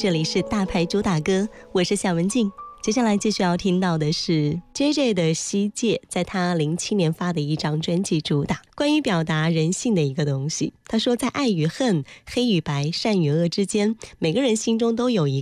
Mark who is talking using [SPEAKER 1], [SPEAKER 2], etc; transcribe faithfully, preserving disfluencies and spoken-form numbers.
[SPEAKER 1] 这里是大牌主打歌，我是夏文静。接下来继续要听到的是 J J 的西界，在他零七年发的一张专辑主打，关于表达人性的一个东西。他说，在爱与恨、黑与白、善与恶之间，每个人心中都有一